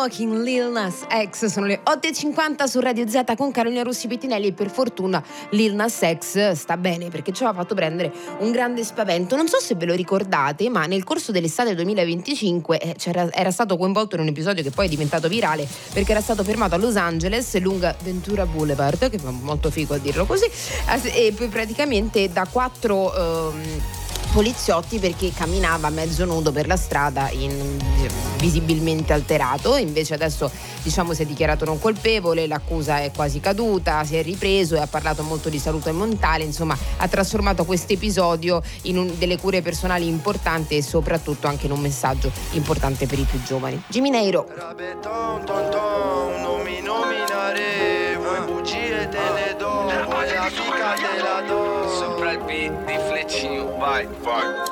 Smoking, Lil Nas X. Sono le 8.50 su Radio Z con Carolina Rossi Pittinelli, e per fortuna Lil Nas X sta bene, perché ci aveva fatto prendere un grande spavento. Non so se ve lo ricordate, ma nel corso dell'estate 2025 era stato coinvolto in un episodio che poi è diventato virale, perché era stato fermato a Los Angeles lungo Ventura Boulevard, che fa molto figo a dirlo così, e poi praticamente da 4 poliziotti, perché camminava mezzo nudo per la strada, visibilmente alterato. Invece adesso, diciamo, si è dichiarato non colpevole, l'accusa è quasi caduta, si è ripreso e ha parlato molto di salute mentale. Insomma, ha trasformato questo episodio in delle cure personali importanti, e soprattutto anche in un messaggio importante per i più giovani. Jimmy Neiro. Non mi nominare, vuoi bugie te ne do, vuoi amica te la do. Sopra il beat di Fleccinho, vai.